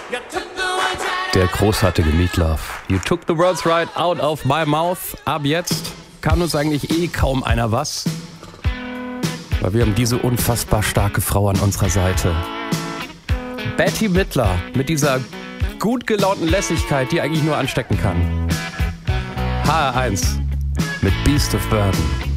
Der großartige Meatloaf. You took the words right out of my mouth. Ab jetzt kann uns eigentlich kaum einer was. Weil wir haben diese unfassbar starke Frau an unserer Seite. Bette Midler mit dieser gut gelaunten Lässigkeit, die eigentlich nur anstecken kann. HR1 mit Beast of Burden.